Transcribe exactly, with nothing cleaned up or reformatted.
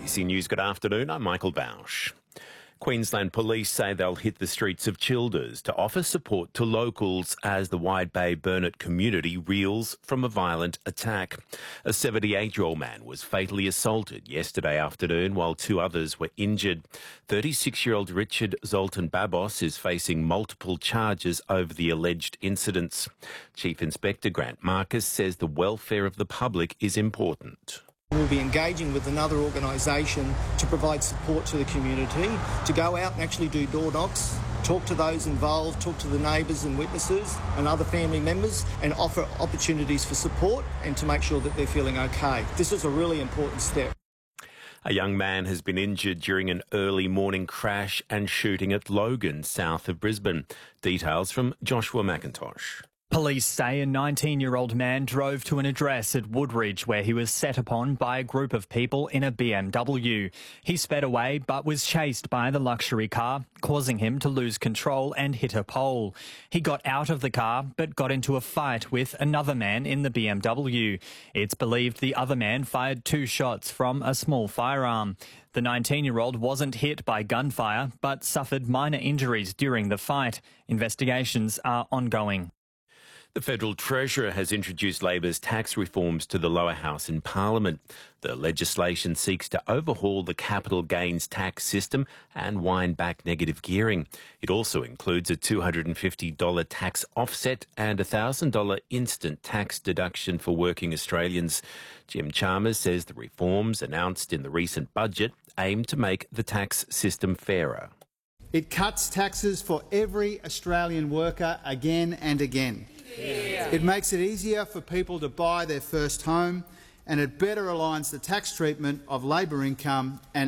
A B C News, good afternoon. I'm Michael Bausch. Queensland Police say they'll hit the streets of Childers to offer support to locals as the Wide Bay Burnett community reels from a violent attack. A seventy-eight-year-old man was fatally assaulted yesterday afternoon while two others were injured. thirty-six-year-old Richard Zoltan Babos is facing multiple charges over the alleged incidents. Chief Inspector Grant Marcus says the welfare of the public is important. We'll be engaging with another organisation to provide support to the community, to go out and actually do door knocks, talk to those involved, talk to the neighbours and witnesses and other family members and offer opportunities for support and to make sure that they're feeling okay. This is a really important step. A young man has been injured during an early morning crash and shooting at Logan, south of Brisbane. Details from Joshua McIntosh. Police say a nineteen-year-old man drove to an address at Woodridge where he was set upon by a group of people in a B M W. He sped away but was chased by the luxury car, causing him to lose control and hit a pole. He got out of the car but got into a fight with another man in the B M W. It's believed the other man fired two shots from a small firearm. The nineteen-year-old wasn't hit by gunfire but suffered minor injuries during the fight. Investigations are ongoing. The Federal Treasurer has introduced Labor's tax reforms to the lower house in Parliament. The legislation seeks to overhaul the capital gains tax system and wind back negative gearing. It also includes a two hundred fifty dollars tax offset and a one thousand dollars instant tax deduction for working Australians. Jim Chalmers says the reforms announced in the recent budget aim to make the tax system fairer. It cuts taxes for every Australian worker again and again. Yeah. It makes it easier for people to buy their first home, and it better aligns the tax treatment of Labor income and